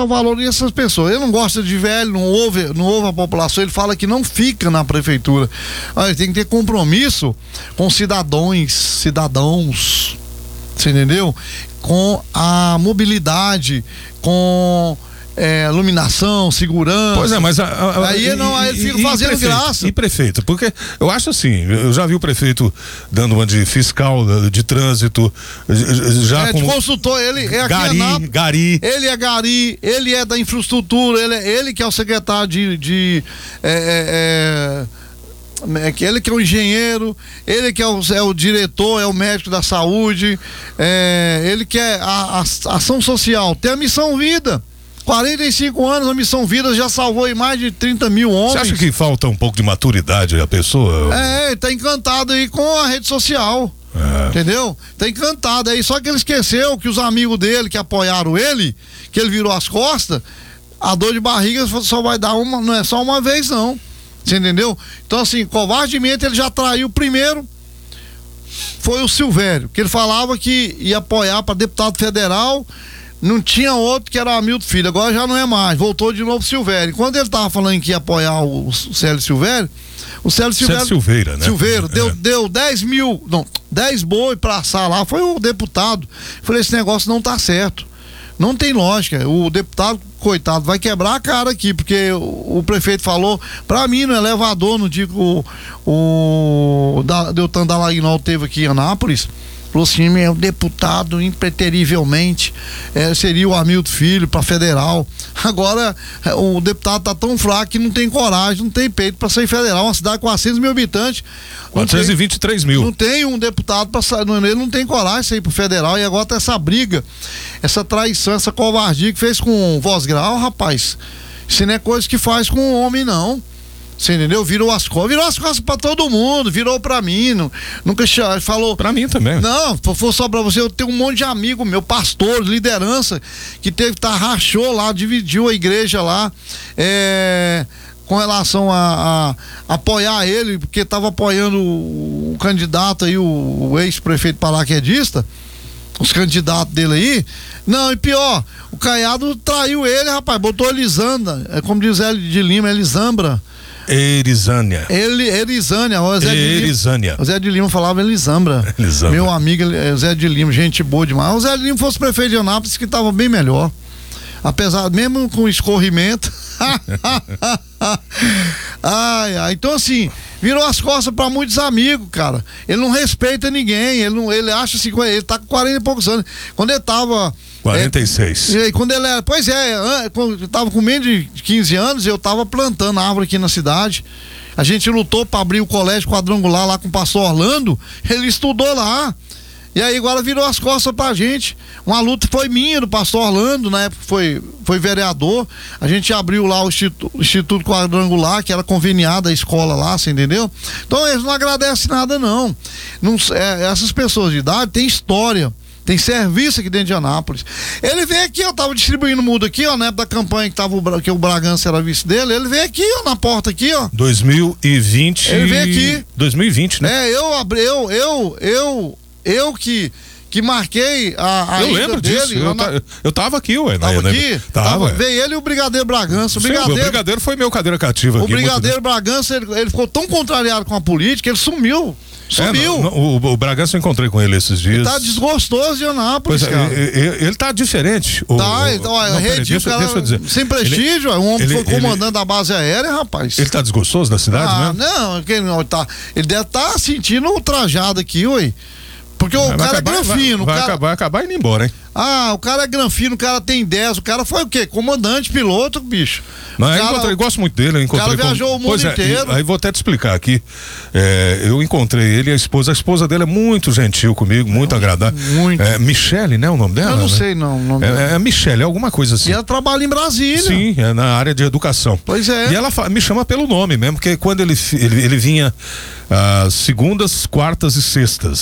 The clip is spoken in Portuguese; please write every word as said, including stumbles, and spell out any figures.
só valoriza essas pessoas. Ele não gosta de velho, não ouve, não ouve a população, ele fala que não fica na prefeitura. Olha, tem que ter compromisso com cidadãos, cidadãos, você entendeu? Com a mobilidade, com É, iluminação, segurança. Pois é, mas a, a, aí e, não, aí ele fica e, fazendo e prefeito, graça. E prefeito, porque eu acho assim, eu já vi o prefeito dando uma de fiscal de, de trânsito, já é, com consultor, ele é aqui Gari, Anápolis, Gari. Ele é Gari, ele é da infraestrutura, ele, é, ele que é o secretário de, de é, é, é, ele que é o engenheiro, ele que é o, é o diretor, é o médico da saúde, é, ele que é a, a ação social, tem a missão vida. quarenta e cinco anos, a Missão Vida já salvou aí mais de trinta mil homens. Você acha que falta um pouco de maturidade a pessoa? É, tá encantado aí com a rede social. É. Entendeu? Tá encantado aí. Só que ele esqueceu que os amigos dele que apoiaram ele, que ele virou as costas, a dor de barriga só vai dar uma, não é só uma vez, não. Você entendeu? Então, assim, covardemente ele já traiu primeiro. Foi o Silvério, que ele falava que ia apoiar para deputado federal. Não tinha outro que era o Hamilton Filho, agora já não é mais, voltou de novo o Silvério. Quando ele tava falando que ia apoiar o, o Célio Silvério, o Célio Silvério. Célio Silveira, né? Silveiro, é. deu, deu dez mil, não, dez boi pra assar lá, foi o deputado. Falei, esse negócio não tá certo. Não tem lógica. O deputado, coitado, vai quebrar a cara aqui, porque o, o prefeito falou, pra mim, no elevador, no dia que o, o da, Deltan Dallagnol teve aqui em Anápolis, falou assim, meu deputado impreterivelmente é, seria o Hamilton Filho para federal. Agora é, o deputado tá tão fraco que não tem coragem, não tem peito para sair federal, uma cidade com quatrocentos mil habitantes. quatrocentos e vinte e três mil. Não tem um deputado para sair, não, ele não tem coragem de sair pro federal, e agora tá essa briga, essa traição, essa covardia que fez com o Voz Grau, rapaz. Isso não é coisa que faz com o homem, não. Você entendeu? Virou as costas, virou as costas pra todo mundo, virou pra mim, não, nunca falou. Pra mim também. Não, foi só pra você, eu tenho um monte de amigo, meu pastor, liderança, que teve, tá, rachou lá, dividiu a igreja lá, é, com relação a, a apoiar ele, porque tava apoiando o, o candidato aí, o, o ex-prefeito paraquedista, os candidatos dele aí. Não, e pior, o Caiado traiu ele, rapaz, botou Elisandra, é como diz ele de Lima, Elisambra. Erisânia. Ele, Erisânia, o Zé de Lima. Erisânia. O Zé de Lima falava Elisambra. Elisambra. Meu amigo Zé de Lima, gente boa demais. O Zé de Lima fosse prefeito de Anápolis, que tava bem melhor. Apesar, mesmo com escorrimento. Ai, ai. Então, assim, virou as costas pra muitos amigos, cara. Ele não respeita ninguém. Ele, não, ele acha assim, ele tá com quarenta e poucos anos. Quando ele tava. quarenta e seis. É, quando ele era, pois é, quando eu tava com menos de quinze anos, eu tava plantando árvore aqui na cidade. A gente lutou para abrir o colégio quadrangular lá com o pastor Orlando, ele estudou lá. E aí agora virou as costas pra gente. Uma luta foi minha, do pastor Orlando, na época foi, foi vereador. A gente abriu lá o Instituto, o Instituto Quadrangular, que era conveniada a escola lá, você entendeu? Então eles não agradecem nada, não. não é, essas pessoas de idade têm história. Tem serviço aqui dentro de Anápolis. Ele veio aqui, eu tava distribuindo mudo aqui, ó, na época da campanha que, tava o, que o Bragança era vice dele. Ele veio aqui, ó, na porta aqui, ó. dois mil e vinte. Ele veio aqui. dois mil e vinte, né? É, eu abri, eu, eu, eu, eu que, que marquei a, a eu lembro dele. disso. Eu, na... ta, eu tava aqui, ué. Tava né? aqui? Tava. tava veio ele e o Brigadeiro Bragança. O Sim, Brigadeiro, o Brigadeiro foi meu cadeira cativa. O aqui, Brigadeiro Bragança, ele, ele ficou tão contrariado com a política, ele sumiu. Sumiu. É, não, não, o, o Bragança eu encontrei com ele esses dias. Ele tá desgostoso de Anápolis, pois, cara. Ele, ele tá diferente. O, tá, o, então, ó, não, rede, deixa, cara, deixa eu dizer. sem prestígio, ele, um homem ele, foi comandante da base aérea, rapaz. Ele tá desgostoso da cidade, ah, né? Não, ele, não tá, ele deve estar tá sentindo ultrajado aqui, ué. Porque o vai cara acabar, é granfino. Vai, o vai, cara... acabar, vai acabar indo embora, hein? Ah, o cara é granfino, o cara tem dez, o cara foi o quê? Comandante, piloto, bicho. Não, eu cara, encontrei, eu gosto muito dele. Eu encontrei o cara viajou com... o mundo pois inteiro. É, aí vou até te explicar aqui. É, eu encontrei ele e a esposa. A esposa dele é muito gentil comigo, muito não, agradável. Muito. É, Michele, né? O nome dela? Eu não né? sei, não. não é, é Michele, é alguma coisa assim. E ela trabalha em Brasília. Sim, é na área de educação. Pois é. E ela me chama pelo nome mesmo, porque quando ele, ele, ele vinha às segundas, quartas e sextas,